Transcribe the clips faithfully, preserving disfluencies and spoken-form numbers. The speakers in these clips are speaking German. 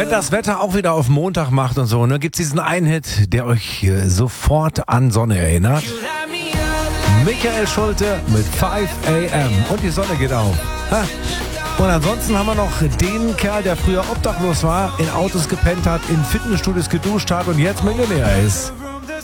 Wenn das Wetter auch wieder auf Montag macht und so, ne, gibt's diesen einen Hit, der euch äh, sofort an Sonne erinnert. Michael Schulte mit five a.m. und die Sonne geht auf. Ha? Und ansonsten haben wir noch den Kerl, der früher obdachlos war, in Autos gepennt hat, in Fitnessstudios geduscht hat und jetzt Millionär ist.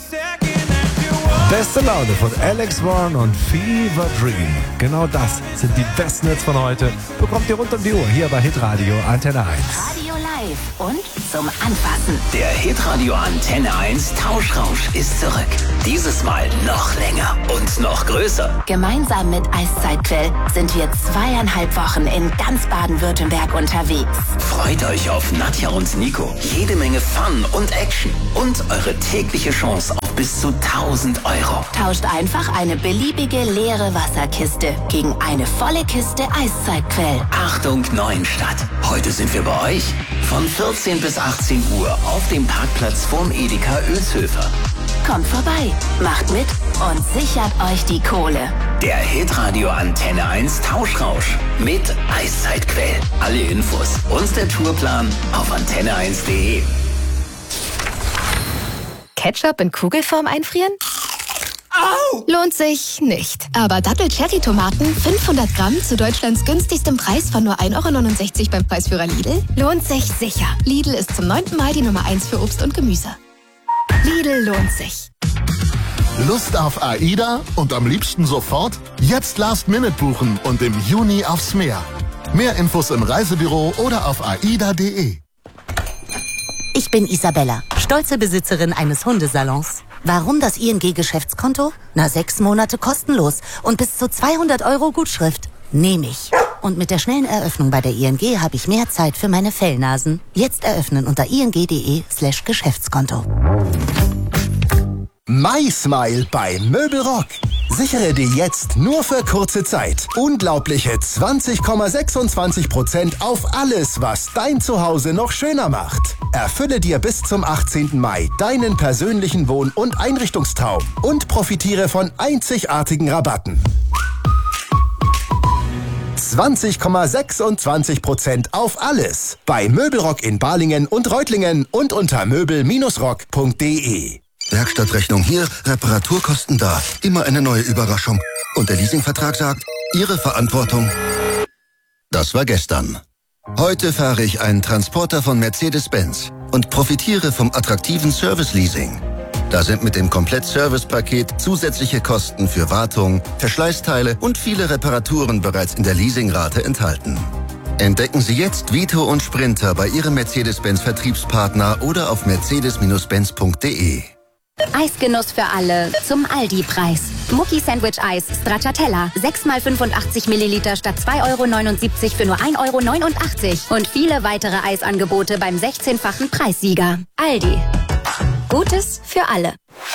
Beste Laune von Alex Warren und Fever Dream. Genau das sind die besten Hits von heute. Bekommt ihr rund um die Uhr hier bei Hitradio Antenne eins. Radio live und zum Anfassen. Der Hitradio Antenne eins Tauschrausch ist zurück. Dieses Mal noch länger und noch größer. Gemeinsam mit Eiszeitquell sind wir zweieinhalb Wochen in ganz Baden-Württemberg unterwegs. Freut euch auf Nadja und Nico. Jede Menge Fun und Action. Und eure tägliche Chance auf bis zu tausend Euro. Tauscht einfach eine beliebige leere Wasserkiste gegen eine volle Kiste Eiszeitquell. Achtung Neuenstadt. Heute sind wir bei euch von vierzehn bis achtzehn Uhr auf dem Parkplatz vorm Edeka Oelshöfer. Kommt vorbei, macht mit und sichert euch die Kohle. Der Hitradio Antenne eins Tauschrausch mit Eiszeitquell. Alle Infos und der Tourplan auf antenne eins punkt de. Ketchup in Kugelform einfrieren? Au! Lohnt sich nicht. Aber Dattel-Cherry-Tomaten, fünfhundert Gramm zu Deutschlands günstigstem Preis von nur ein Euro neunundsechzig beim Preisführer Lidl, lohnt sich sicher. Lidl ist zum neunten Mal die Nummer eins für Obst und Gemüse. Lidl lohnt sich. Lust auf AIDA und am liebsten sofort? Jetzt Last Minute buchen und im Juni aufs Meer. Mehr Infos im Reisebüro oder auf aida punkt de. Ich bin Isabella, stolze Besitzerin eines Hundesalons. Warum das I N G-Geschäftskonto? Na, sechs Monate kostenlos und bis zu zweihundert Euro Gutschrift. Nehme ich. Und mit der schnellen Eröffnung bei der I N G habe ich mehr Zeit für meine Fellnasen. Jetzt eröffnen unter ing.de slash Geschäftskonto. MySmile bei Möbelrock. Sichere dir jetzt nur für kurze Zeit unglaubliche zwanzig Komma sechsundzwanzig Prozent auf alles, was dein Zuhause noch schöner macht. Erfülle dir bis zum achtzehnten Mai deinen persönlichen Wohn- und Einrichtungstraum und profitiere von einzigartigen Rabatten. zwanzig Komma sechsundzwanzig Prozent auf alles bei Möbelrock in Balingen und Reutlingen und unter möbel rock punkt de. Werkstattrechnung hier, Reparaturkosten da. Immer eine neue Überraschung. Und der Leasingvertrag sagt, Ihre Verantwortung. Das war gestern. Heute fahre ich einen Transporter von Mercedes-Benz und profitiere vom attraktiven Service-Leasing. Da sind mit dem Komplett-Service-Paket zusätzliche Kosten für Wartung, Verschleißteile und viele Reparaturen bereits in der Leasingrate enthalten. Entdecken Sie jetzt Vito und Sprinter bei Ihrem Mercedes-Benz-Vertriebspartner oder auf mercedes benz punkt de. Eisgenuss für alle zum Aldi-Preis. Mucki Sandwich Eis Stracciatella. sechs mal fünfundachtzig Milliliter statt zwei Euro neunundsiebzig für nur ein Euro neunundachtzig. Und viele weitere Eisangebote beim sechzehnfachen Preissieger. Aldi. Gutes für alle.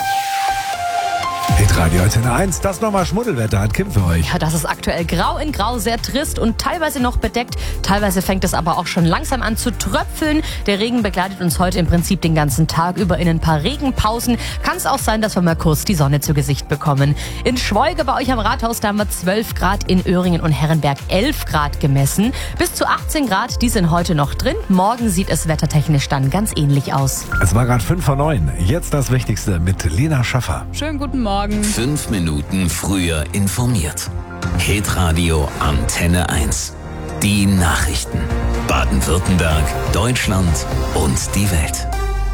Hitradio Antenne eins, das nochmal Schmuddelwetter hat Kim für euch. Ja, das ist aktuell grau in grau, sehr trist und teilweise noch bedeckt. Teilweise fängt es aber auch schon langsam an zu tröpfeln. Der Regen begleitet uns heute im Prinzip den ganzen Tag über. In ein paar Regenpausen kann es auch sein, dass wir mal kurz die Sonne zu Gesicht bekommen. In Schwoige bei euch am Rathaus, da haben wir zwölf Grad, in Öhringen und Herrenberg elf Grad gemessen. Bis zu achtzehn Grad, die sind heute noch drin. Morgen sieht es wettertechnisch dann ganz ähnlich aus. Es war gerade fünf vor neun. Jetzt das Wichtigste mit Lena Schaffer. Schönen guten Morgen. Fünf Minuten früher informiert. Hitradio Antenne eins. Die Nachrichten. Baden-Württemberg, Deutschland und die Welt.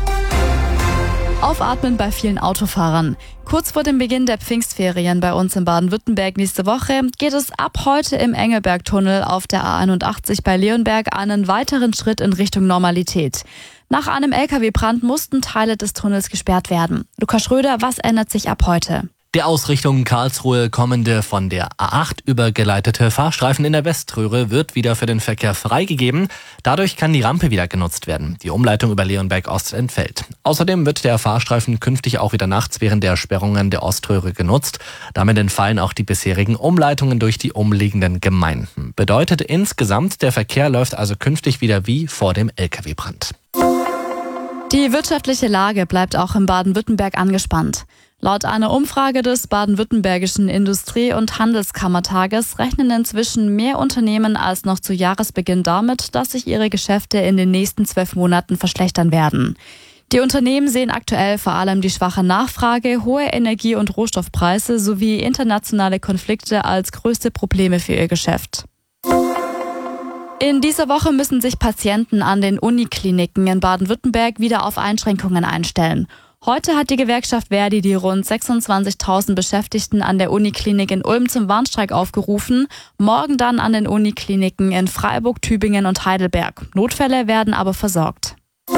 Aufatmen bei vielen Autofahrern. Kurz vor dem Beginn der Pfingstferien bei uns in Baden-Württemberg nächste Woche geht es ab heute im Engelbergtunnel auf der A einundachtzig bei Leonberg einen weiteren Schritt in Richtung Normalität. Nach einem L K W-Brand mussten Teile des Tunnels gesperrt werden. Lukas Schröder, was ändert sich ab heute? Der Ausrichtung Karlsruhe kommende von der A acht übergeleitete Fahrstreifen in der Weströhre wird wieder für den Verkehr freigegeben. Dadurch kann die Rampe wieder genutzt werden. Die Umleitung über Leonberg Ost entfällt. Außerdem wird der Fahrstreifen künftig auch wieder nachts während der Sperrungen der Oströhre genutzt. Damit entfallen auch die bisherigen Umleitungen durch die umliegenden Gemeinden. Bedeutet insgesamt, der Verkehr läuft also künftig wieder wie vor dem L K W-Brand. Die wirtschaftliche Lage bleibt auch in Baden-Württemberg angespannt. Laut einer Umfrage des baden-württembergischen Industrie- und Handelskammertages rechnen inzwischen mehr Unternehmen als noch zu Jahresbeginn damit, dass sich ihre Geschäfte in den nächsten zwölf Monaten verschlechtern werden. Die Unternehmen sehen aktuell vor allem die schwache Nachfrage, hohe Energie- und Rohstoffpreise sowie internationale Konflikte als größte Probleme für ihr Geschäft. In dieser Woche müssen sich Patienten an den Unikliniken in Baden-Württemberg wieder auf Einschränkungen einstellen. Heute hat die Gewerkschaft Verdi die rund sechsundzwanzigtausend Beschäftigten an der Uniklinik in Ulm zum Warnstreik aufgerufen. Morgen dann an den Unikliniken in Freiburg, Tübingen und Heidelberg. Notfälle werden aber versorgt.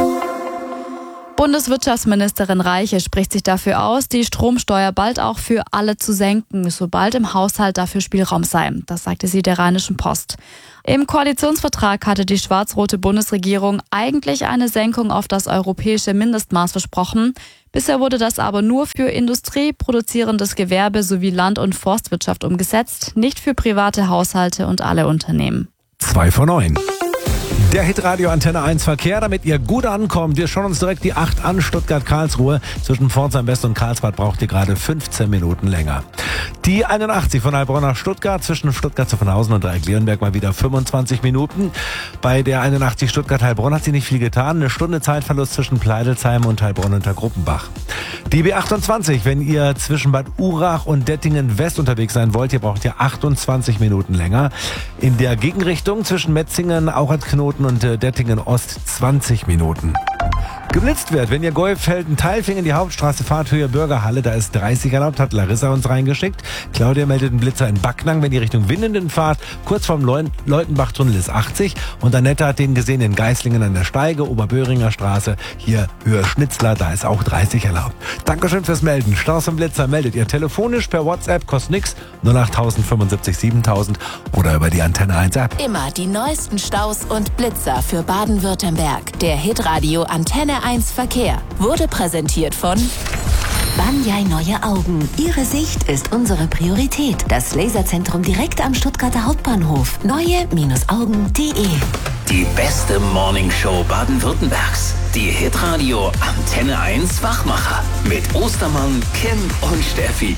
Bundeswirtschaftsministerin Reiche spricht sich dafür aus, die Stromsteuer bald auch für alle zu senken, sobald im Haushalt dafür Spielraum sei. Das sagte sie der Rheinischen Post. Im Koalitionsvertrag hatte die schwarz-rote Bundesregierung eigentlich eine Senkung auf das europäische Mindestmaß versprochen. Bisher wurde das aber nur für Industrie, produzierendes Gewerbe sowie Land- und Forstwirtschaft umgesetzt, nicht für private Haushalte und alle Unternehmen. Zwei vor neun. Der Hitradio Antenne eins Verkehr, damit ihr gut ankommt. Wir schauen uns direkt die acht an, Stuttgart-Karlsruhe. Zwischen Pforzheim West und Karlsbad braucht ihr gerade fünfzehn Minuten länger. Die einundachtzig von Heilbronn nach Stuttgart, zwischen Stuttgart-Zuffenhausen und Dreieck-Leonberg mal wieder fünfundzwanzig Minuten. Bei der einundachtzig Stuttgart-Heilbronn hat sie nicht viel getan. Eine Stunde Zeitverlust zwischen Pleidelsheim und Heilbronn unter Gruppenbach. Die B achtundzwanzig, wenn ihr zwischen Bad Urach und Dettingen West unterwegs sein wollt, ihr braucht ihr achtundzwanzig Minuten länger. In der Gegenrichtung zwischen Metzingen, Auchertknoten und Dettingen Ost zwanzig Minuten. Geblitzt wird, wenn ihr Golffelden-Teilfingen die Hauptstraße fahrt, Höhe Bürgerhalle, da ist dreißig erlaubt, hat Larissa uns reingeschickt. Claudia meldet einen Blitzer in Backnang, wenn ihr Richtung Winnenden fahrt. Kurz vorm Leut- Leutenbach-Tunnel ist achtzig. Und Annette hat den gesehen in Geislingen an der Steige, Oberböhringer Straße. Hier Höhe Schnitzler, da ist auch dreißig erlaubt. Dankeschön fürs Melden. Staus und Blitzer meldet ihr telefonisch per WhatsApp, kostet nix, null acht null null fünf sieben siebentausend oder über die Antenne eins App. Immer die neuesten Staus und Blitzer für Baden-Württemberg. Der Hitradio Antenne eins Verkehr wurde präsentiert von Banyai Neue Augen. Ihre Sicht ist unsere Priorität. Das Laserzentrum direkt am Stuttgarter Hauptbahnhof. neue Augen punkt de. Die beste Morningshow Baden-Württembergs. Die Hitradio Antenne eins Wachmacher. Mit Ostermann, Kim und Steffi.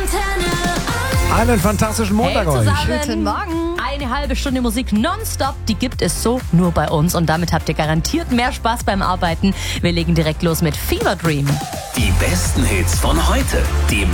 Einen fantastischen Montag hey, euch. Guten Morgen. Eine halbe Stunde Musik nonstop, die gibt es so nur bei uns. Und damit habt ihr garantiert mehr Spaß beim Arbeiten. Wir legen direkt los mit Fever Dream. Die besten Hits von heute. Die